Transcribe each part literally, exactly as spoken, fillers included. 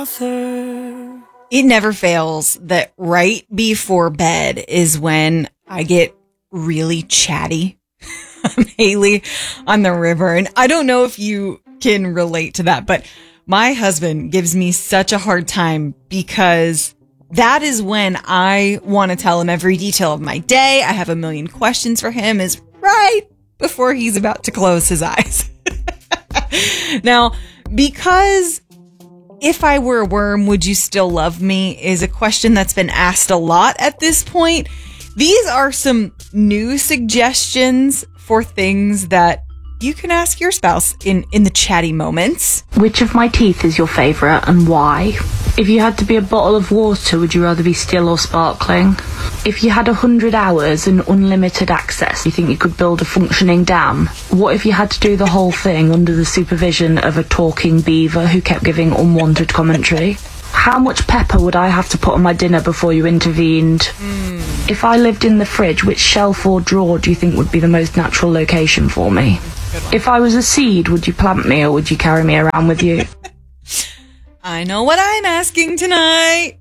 It never fails that right before bed is when I get really chatty. I'm Haley on the river, and I don't know if you can relate to that, but my husband gives me such a hard time because that is when I want to tell him every detail of my day. I have a million questions for him, is right before he's about to close his eyes. Now, because if I were a worm, would you still love me is a question that's been asked a lot at this point. These are some new suggestions for things that you can ask your spouse in, in the chatty moments. Which of my teeth is your favourite and why? If you had to be a bottle of water, would you rather be still or sparkling? If you had one hundred hours and unlimited access, do you think you could build a functioning dam? What if you had to do the whole thing under the supervision of a talking beaver who kept giving unwanted commentary? How much pepper would I have to put on my dinner before you intervened? Mm. If I lived in the fridge, which shelf or drawer do you think would be the most natural location for me? If I was a seed, would you plant me or would you carry me around with you? I know what I'm asking tonight.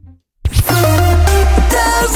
The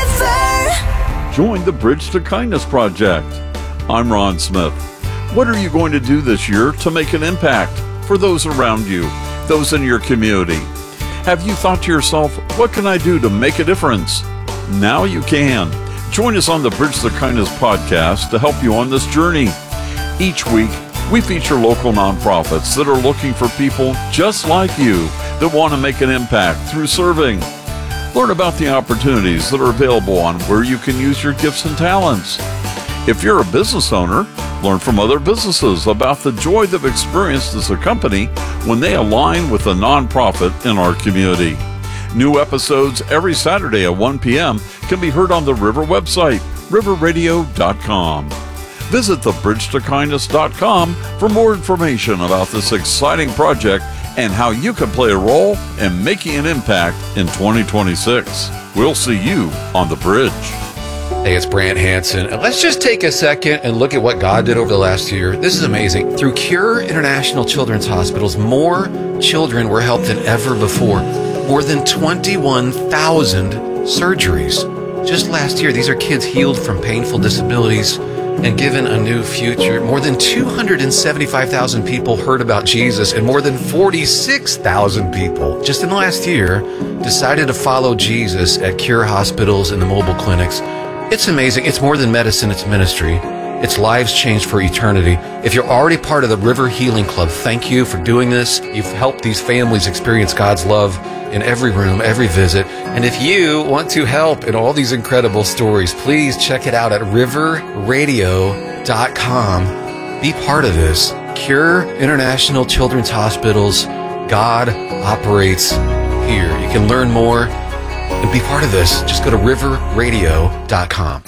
river. Join the Bridge to Kindness Project. I'm Ron Smith. What are you going to do this year to make an impact for those around you, those in your community? Have you thought to yourself, what can I do to make a difference? Now you can. Join us on the Bridge to Kindness podcast to help you on this journey. Each week, we feature local nonprofits that are looking for people just like you that want to make an impact through serving. Learn about the opportunities that are available on where you can use your gifts and talents. If you're a business owner, learn from other businesses about the joy they've experienced as a company when they align with a nonprofit in our community. New episodes every Saturday at one p.m. can be heard on the River website, river radio dot com. Visit the bridge to kindness dot com for more information about this exciting project and how you can play a role in making an impact in twenty twenty-six. We'll see you on the bridge. Hey, it's Brant Hansen. And let's just take a second and look at what God did over the last year. This is amazing. Through Cure International Children's Hospitals, more children were helped than ever before. More than twenty-one thousand surgeries. Just last year, these are kids healed from painful disabilities and given a new future. More than two hundred seventy-five thousand people heard about Jesus, and more than forty-six thousand people just in the last year decided to follow Jesus at Cure hospitals and the mobile clinics. It's amazing. It's more than medicine, it's ministry. It's lives changed for eternity. If you're already part of the River Healing Club, thank you for doing this. You've helped these families experience God's love in every room, every visit. And if you want to help in all these incredible stories, please check it out at river radio dot com. Be part of this. Cure International Children's Hospitals. God operates here. You can learn more and be part of this. Just go to river radio dot com.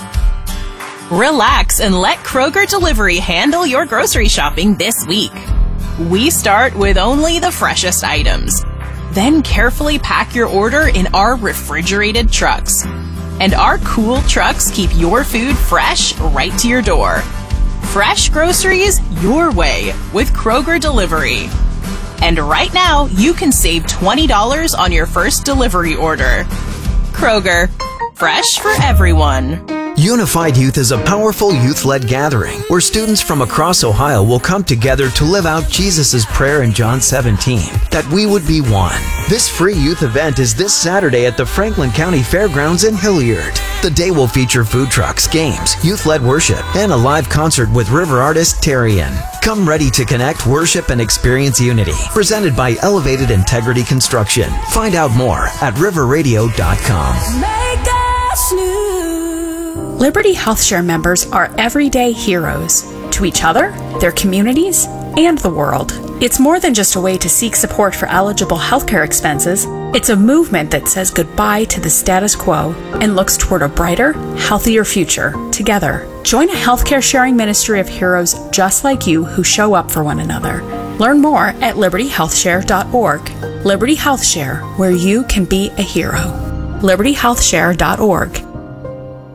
Relax and let Kroger Delivery handle your grocery shopping this week. We start with only the freshest items. Then carefully pack your order in our refrigerated trucks. And our cool trucks keep your food fresh right to your door. Fresh groceries your way with Kroger Delivery. And right now, you can save twenty dollars on your first delivery order. Kroger, fresh for everyone. Unified Youth is a powerful youth-led gathering where students from across Ohio will come together to live out Jesus' prayer in John seventeen, that we would be one. This free youth event is this Saturday at the Franklin County Fairgrounds in Hilliard. The day will feature food trucks, games, youth-led worship, and a live concert with river artist Terrian. Come ready to connect, worship, and experience unity. Presented by Elevated Integrity Construction. Find out more at river radio dot com. Make us new. Liberty HealthShare members are everyday heroes to each other, their communities, and the world. It's more than just a way to seek support for eligible healthcare expenses. It's a movement that says goodbye to the status quo and looks toward a brighter, healthier future together. Join a healthcare sharing ministry of heroes just like you who show up for one another. Learn more at liberty health share dot org. Liberty HealthShare, where you can be a hero. liberty health share dot org.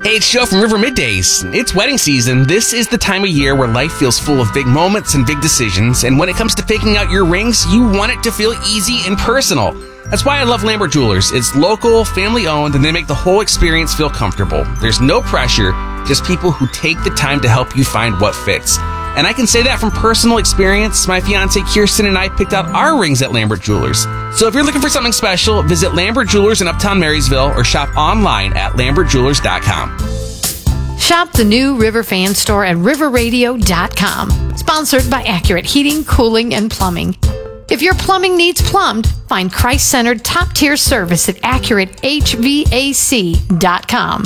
Hey, it's Joe from River Middays. It's wedding season. This is the time of year where life feels full of big moments and big decisions. And when it comes to picking out your rings, you want it to feel easy and personal. That's why I love Lambert Jewelers. It's local, family-owned, and they make the whole experience feel comfortable. There's no pressure, just people who take the time to help you find what fits. And I can say that from personal experience. My fiance Kirsten and I picked out our rings at Lambert Jewelers. So if you're looking for something special, visit Lambert Jewelers in Uptown Marysville or shop online at lambert jewelers dot com. Shop the new River Fan Store at river radio dot com. Sponsored by Accurate Heating, Cooling, and Plumbing. If your plumbing needs plumbed, find Christ-centered top-tier service at accurate h v a c dot com.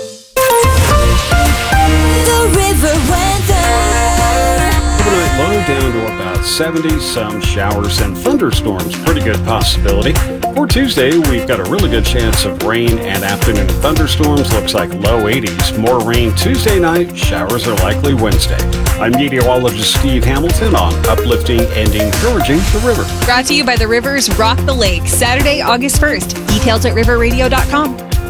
The river weather. Overnight low down to about seventy, some showers and thunderstorms. Pretty good possibility. For Tuesday, we've got a really good chance of rain and afternoon thunderstorms. Looks like low eighties. More rain Tuesday night. Showers are likely Wednesday. I'm meteorologist Steve Hamilton on Uplifting and Encouraging the River. Brought to you by the Rivers Rock the Lake, Saturday, August first. Details at river radio dot com.